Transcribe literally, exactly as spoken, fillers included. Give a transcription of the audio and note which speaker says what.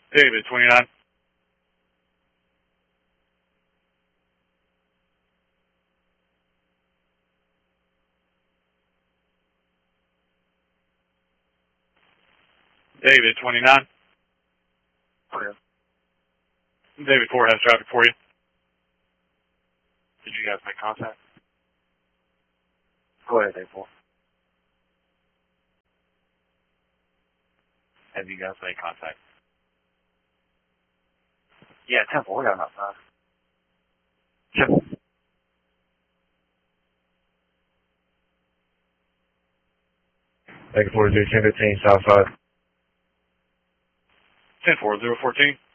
Speaker 1: David, twenty-nine. David, twenty-nine.
Speaker 2: Okay.
Speaker 1: David, four has traffic for you.
Speaker 2: Did you guys make contact? Go ahead, Dave four. Have you guys made contact? Yeah, ten four, we got him outside. Yep.
Speaker 3: Take forty-two, ten fifteen, Southside.
Speaker 1: ten four, zero fourteen.